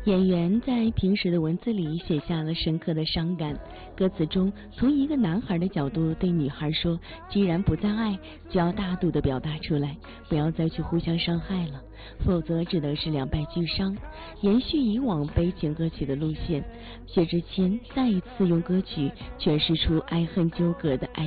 演员在平时的文字里写下了深刻的伤感，歌词中从一个男孩的角度对女孩说，既然不再爱，就要大度地表达出来，不要再去互相伤害了，否则只能是两败俱伤。延续以往悲情歌曲的路线，薛之谦再一次用歌曲诠释出爱恨纠葛的爱